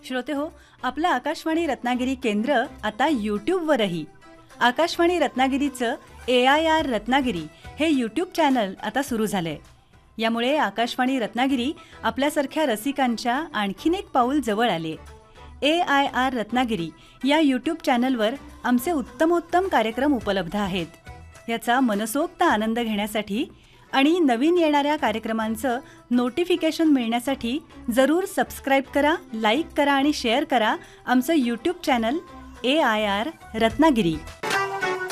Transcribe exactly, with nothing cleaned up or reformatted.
श्रोते हो, आपलं आकाशवाणी रत्नागिरी केंद्र आता यूट्यूबवरही. आकाशवाणी रत्नागिरीचं ए आय आर रत्नागिरी हे यूट्यूब चॅनल आता सुरू झालंय. यामुळे आकाशवाणी रत्नागिरी आपल्यासारख्या रसिकांच्या आणखीन एक पाऊल जवळ आले. ए आय आर रत्नागिरी या यूट्यूब चॅनलवर आमचे उत्तमोत्तम कार्यक्रम उपलब्ध आहेत. याचा मनसोक्त आनंद घेण्यासाठी आणि नवीन येणाऱ्या कार्यक्रमांचं नोटिफिकेशन मिळण्यासाठी जरूर सबस्क्राईब करा, लाईक करा आणि शेअर करा आमचं YouTube channel A I R Ratnagiri.